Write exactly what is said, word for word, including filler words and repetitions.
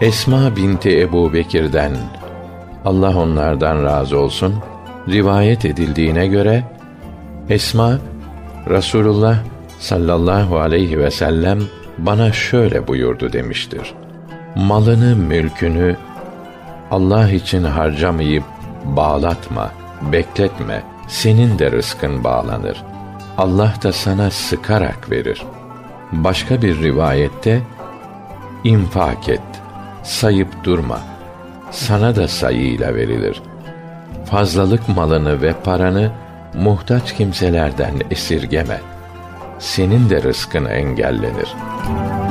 Esma binti Ebu Bekir'den, Allah onlardan razı olsun, rivayet edildiğine göre, Esma, Resulullah sallallahu aleyhi ve sellem bana şöyle buyurdu demiştir: malını, mülkünü Allah için harcamayıp bağlatma, bekletme, senin de rızkın bağlanır. Allah da sana sıkarak verir. Başka bir rivayette, infak et, sayıp durma, sana da sayıyla verilir. Fazlalık malını ve paranı muhtaç kimselerden esirgeme, senin de rızkın engellenir.